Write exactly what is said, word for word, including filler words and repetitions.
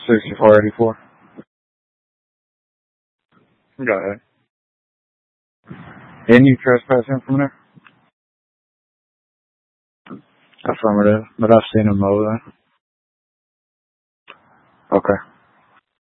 sixty-four eighty-four. Go ahead. And you trespassing from there? Affirmative, but I've seen him mow that. Okay.